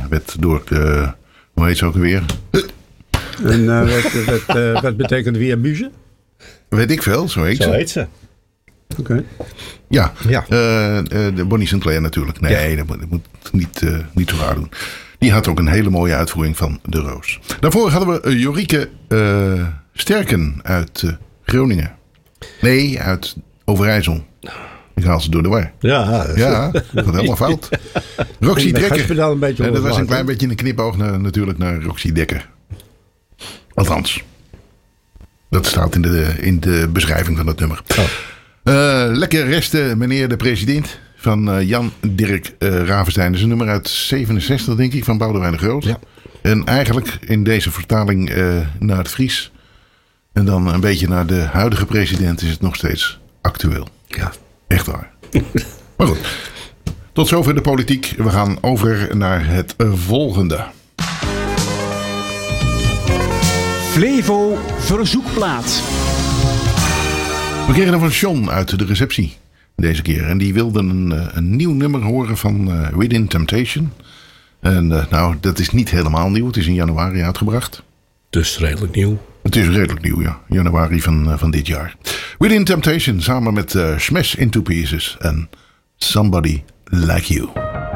werd door, hoe heet ze ook alweer? En wat betekent weer muze? Weet ik veel, zo heet ze. Oké. Ja, de Bonnie Sinclair natuurlijk. Nee, dat moet niet zo raar doen. Die had ook een hele mooie uitvoering van De Roos. Daarvoor hadden we Jorike Sterken uit Groningen. Nee, uit Overijssel. Ik haal ze door de war. Ja, dat gaat helemaal fout. Roxy Dekker. Dat was een klein beetje een knipoog natuurlijk naar Roxy Dekker. Althans. Dat staat in de beschrijving van het nummer. Lekker resten, meneer de president. Van Jan Dirk Ravenstein. Dat is een nummer uit 67, denk ik, van Boudewijn de Groot. Ja. En eigenlijk in deze vertaling naar het Fries. En dan een beetje naar de huidige president is het nog steeds actueel. Ja. Echt waar. Maar goed. Tot zover de politiek. We gaan over naar het volgende. Flevo Verzoekplaat. We kregen er van John uit de receptie deze keer. En die wilde een nieuw nummer horen van Within Temptation. En nou, dat is niet helemaal nieuw. Het is in januari uitgebracht. Dus redelijk nieuw. Het is redelijk nieuw, ja. Januari van dit jaar. Within Temptation samen met Smash Into Pieces en Somebody Like You.